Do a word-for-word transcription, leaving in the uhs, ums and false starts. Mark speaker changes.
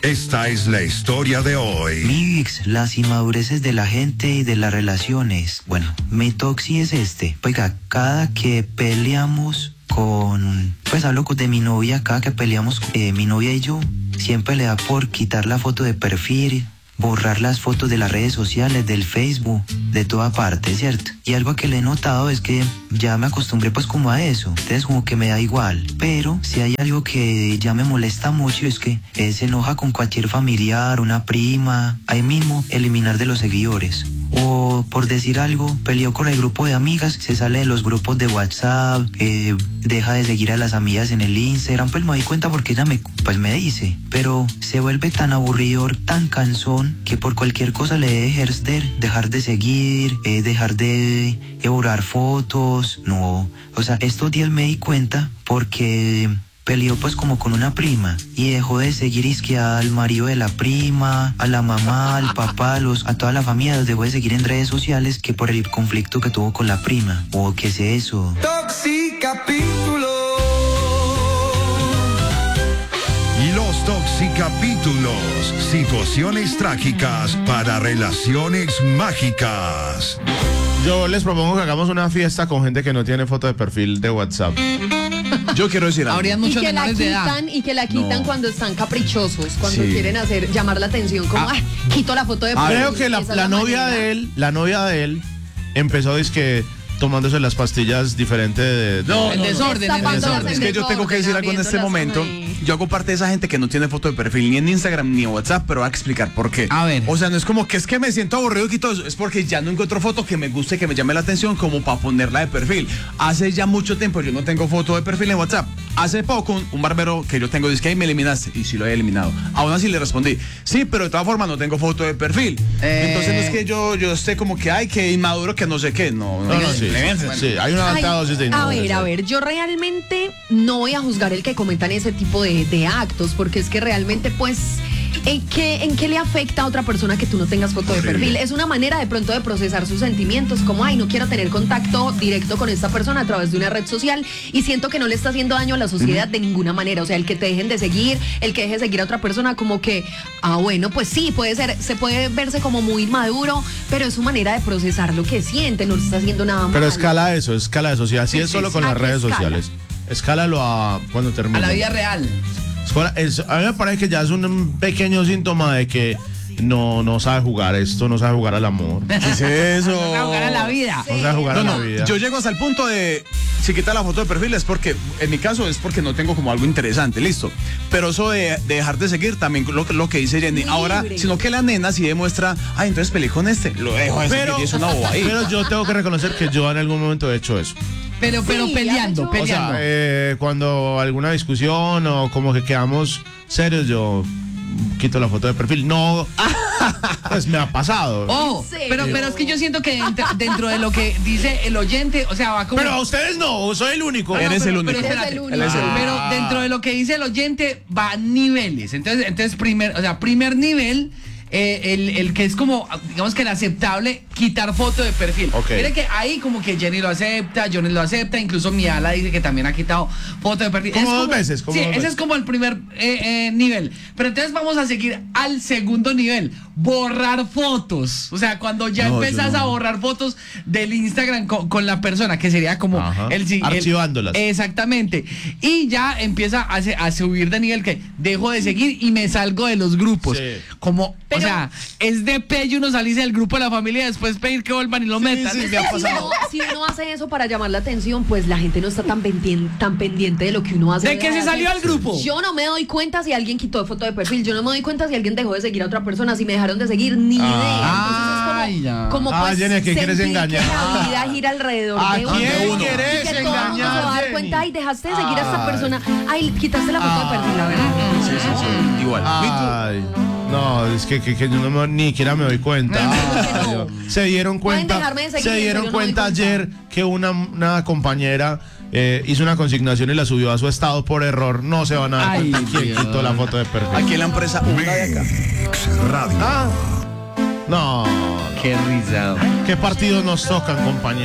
Speaker 1: Esta es la historia de hoy.
Speaker 2: Mix, las inmadureces de la gente y de las relaciones. Bueno, mi toxi es este. Oiga, cada que peleamos con... Pues hablo de mi novia, cada que peleamos eh, mi novia y yo, siempre le da por quitar la foto de perfil, borrar las fotos de las redes sociales, del Facebook, de toda parte, ¿cierto? Y algo que le he notado es que ya me acostumbré pues como a eso, entonces como que me da igual. Pero si hay algo que ya me molesta mucho es que él se enoja con cualquier familiar, una prima, ahí mismo eliminar de los seguidores. O por decir algo, peleó con el grupo de amigas, se sale de los grupos de WhatsApp, eh, deja de seguir a las amigas en el Instagram, pues me doy cuenta porque ella me, pues me dice, pero se vuelve tan aburridor, tan cansón, que por cualquier cosa le debe ejercer, dejar de seguir, eh, dejar de eh, borrar fotos, no, o sea, estos días me di cuenta porque... peleó pues como con una prima y dejó de seguir isque al marido de la prima, a la mamá, al papá, a, los, a toda la familia, los dejó de seguir en redes sociales que por el conflicto que tuvo con la prima. ¿O qué es eso?
Speaker 3: Toxicapítulo.
Speaker 1: Y los toxicapítulos, situaciones trágicas para relaciones mágicas.
Speaker 4: Yo les propongo que hagamos una fiesta con gente que no tiene foto de perfil de WhatsApp. Yo quiero decir algo.
Speaker 5: Habrían
Speaker 6: Y
Speaker 5: muchos
Speaker 6: que la
Speaker 5: menores de edad.
Speaker 6: quitan, y que la quitan
Speaker 4: No.
Speaker 6: cuando están caprichosos, cuando
Speaker 4: Sí.
Speaker 6: quieren hacer, llamar la atención, como,
Speaker 4: Ah.
Speaker 6: ah, quito la foto de
Speaker 4: Creo
Speaker 6: perfil.
Speaker 4: que la,
Speaker 6: Esa es
Speaker 4: la novia
Speaker 6: manera.
Speaker 4: de él, la novia de él, empezó dizque tomándose las pastillas diferente de... de-
Speaker 5: No, el desorden, el
Speaker 6: Destapándolas
Speaker 5: desorden.
Speaker 7: Es que yo tengo que decir algo en este momento. Yo hago parte de esa gente que no tiene foto de perfil ni en Instagram ni en WhatsApp, pero voy a explicar por qué.
Speaker 5: A ver.
Speaker 7: O sea, no es como que es que me siento aburrido y quito eso, es porque ya no encuentro foto que me guste, que me llame la atención como para ponerla de perfil. Hace ya mucho tiempo yo no tengo foto de perfil en WhatsApp. Hace poco un, un barbero que yo tengo dice que ahí me eliminaste y sí lo he eliminado. Aún así le respondí, sí, pero de todas formas no tengo foto de perfil.
Speaker 5: Eh.
Speaker 7: Entonces no es que yo, yo esté como que, ay, que inmaduro, que no sé qué. No,
Speaker 4: No, no, sí,
Speaker 7: Bueno.
Speaker 4: sí, hay una
Speaker 6: Ay,
Speaker 4: alta dosis de
Speaker 6: a
Speaker 4: inmadurez.
Speaker 6: ver, a ver, yo realmente no voy a juzgar el que cometan ese tipo de, de actos, porque es que realmente, pues, ¿en qué, ¿en qué le afecta a otra persona que tú no tengas foto de
Speaker 4: Horrible.
Speaker 6: perfil? Es una manera de pronto de procesar sus sentimientos, como, ay, no quiero tener contacto directo con esta persona a través de una red social y siento que no le está haciendo daño a la sociedad de ninguna manera. O sea, el que te dejen de seguir, el que deje de seguir a otra persona, como que, ah, bueno, pues sí, puede ser, se puede verse como muy maduro, pero es su manera de procesar lo que siente, no le está haciendo nada malo.
Speaker 4: Pero escala eso, escala eso. Si así es solo con
Speaker 6: ¿A
Speaker 4: las
Speaker 6: qué
Speaker 4: redes
Speaker 6: escala?
Speaker 4: sociales. Escálalo a cuando termine.
Speaker 5: A la vida real.
Speaker 4: Escuela- es- a mí me parece que ya es un pequeño síntoma de que no, no sabe jugar esto, no sabe jugar al amor.
Speaker 7: ¿Qué es eso?
Speaker 5: No sabe jugar a la vida.
Speaker 4: No sabe jugar
Speaker 7: No,
Speaker 4: a la
Speaker 7: no,
Speaker 4: vida.
Speaker 7: yo llego hasta el punto de, si quita la foto de perfil es porque, en mi caso es porque no tengo como algo interesante, listo. Pero eso de, de dejar de seguir también lo, lo que dice Jenny.
Speaker 6: Libre.
Speaker 7: Ahora, sino que la nena si demuestra, ay, entonces peleé con este, lo dejo de
Speaker 4: Pero,
Speaker 7: seguir y es una boba ahí.
Speaker 4: pero yo tengo que reconocer que yo en algún momento he hecho eso.
Speaker 5: Pero, pero
Speaker 6: Sí,
Speaker 5: peleando,
Speaker 6: has hecho-
Speaker 4: O sea,
Speaker 5: peleando.
Speaker 4: eh, cuando alguna discusión o como que quedamos serios, yo quito la foto de perfil. No, pues me ha pasado.
Speaker 5: Oh,
Speaker 6: ¿En serio?
Speaker 5: pero, pero es que yo siento que dentro, dentro de lo que dice el oyente, o sea, va como...
Speaker 4: Pero a ustedes no, soy el único.
Speaker 5: No,
Speaker 7: Eres
Speaker 5: pero-
Speaker 7: el único.
Speaker 5: pero espérate,
Speaker 6: Eres el único.
Speaker 7: Él es el único.
Speaker 5: Pero dentro de lo que dice el oyente va a niveles. Entonces, entonces primer, o sea, primer nivel, eh, el, el que es como, digamos que el aceptable, quitar foto de perfil.
Speaker 4: Ok.
Speaker 5: Mire que ahí como que Jenny lo acepta, Johnny lo acepta, incluso Miala dice que también ha quitado foto de perfil.
Speaker 4: Como
Speaker 5: Es
Speaker 4: dos veces, como
Speaker 5: sí,
Speaker 4: dos
Speaker 5: ese
Speaker 4: veces.
Speaker 5: es como el primer eh, eh, nivel. Pero entonces vamos a seguir al segundo nivel, borrar fotos. O sea, cuando ya
Speaker 7: No, yo
Speaker 5: empezás
Speaker 7: no.
Speaker 5: a borrar fotos del Instagram con, con la persona, que sería como
Speaker 4: Ajá.
Speaker 5: el, si- el-
Speaker 4: Archivándolas.
Speaker 5: Exactamente. Y ya empieza a, se- a subir de nivel que dejo de seguir y me salgo de los grupos.
Speaker 4: Sí.
Speaker 5: Como,
Speaker 6: Pero-
Speaker 5: o sea, es de pello uno salirse del grupo de la familia y después pedir que vuelvan y lo metan.
Speaker 7: sí, me ha
Speaker 6: Si
Speaker 7: pasado.
Speaker 6: uno, si uno hace eso para llamar la atención, pues la gente no está tan pendiente, tan pendiente de lo que uno hace.
Speaker 5: ¿De qué se salió al grupo?
Speaker 6: Yo no me doy cuenta si alguien quitó foto de perfil, yo no me doy cuenta si alguien dejó de seguir a otra persona, si me dejaron de seguir, ni idea.
Speaker 5: Ay,
Speaker 6: Entonces
Speaker 5: ya.
Speaker 6: es como, como
Speaker 4: Ah,
Speaker 6: pues,
Speaker 4: Jenny, ¿a quién quieres
Speaker 6: sentir
Speaker 4: engañar?
Speaker 6: que la vida gira alrededor
Speaker 4: ¿A
Speaker 6: de uno.
Speaker 4: quién
Speaker 6: Y
Speaker 4: quieres
Speaker 6: que todo el mundo se va a
Speaker 4: engañar,
Speaker 6: dar
Speaker 4: Jenny?
Speaker 6: cuenta, ay, dejaste de seguir a esta
Speaker 4: Ay.
Speaker 6: persona, ay, quitaste la foto de perfil, la verdad.
Speaker 7: Sí, sí, sí. Igual.
Speaker 4: Ay, no, es que, que, que yo no me- ni siquiera me doy cuenta.
Speaker 6: que no.
Speaker 4: Ay, Se dieron
Speaker 6: Pueden
Speaker 4: cuenta,
Speaker 6: dejarme de seguir,
Speaker 4: se
Speaker 6: pero
Speaker 4: dieron
Speaker 6: yo no me doy
Speaker 4: cuenta
Speaker 6: cuenta.
Speaker 4: ayer que una, una compañera eh, hizo una consignación y la subió a su estado por error. No se van a dar
Speaker 5: Ay,
Speaker 4: cuenta quién
Speaker 5: Dios.
Speaker 4: quitó la foto de perfil.
Speaker 7: Aquí en la empresa, una de acá.
Speaker 1: Mix Radio.
Speaker 4: Ah, no,
Speaker 5: Qué risa.
Speaker 4: ¿qué partidos nos tocan, compañeros?